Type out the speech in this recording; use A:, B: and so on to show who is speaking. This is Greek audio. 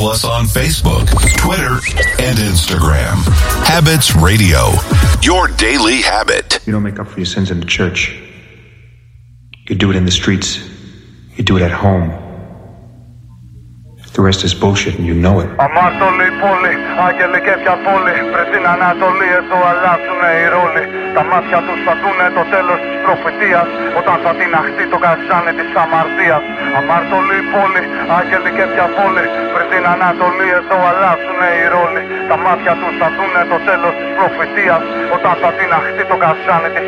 A: us on Facebook, Twitter, and Instagram. Habits Radio, your daily habit.
B: You don't make up for your sins in the church. You do it in the streets. You do it at home. The rest is bullshit and you know it.
C: Αμάρτωλοι πόλη, άγγελοι και πια πόλη. Πριν την Ανατολή εδώ αλλάζουνε οι ρόλοι. Τα μάτια τους θα δούνε το τέλος της προφητείας, όταν θα την αχτεί το καζάνι της αμαρτίας. Αμάρτωλοι πόλη, άγγελοι και πια πόλη. Πριν την Ανατολή εδώ αλλάζουνε οι ρόλοι. Τα μάτια τους θα δούνε το τέλος της προφητείας, όταν θα την αχτεί το καζάνι της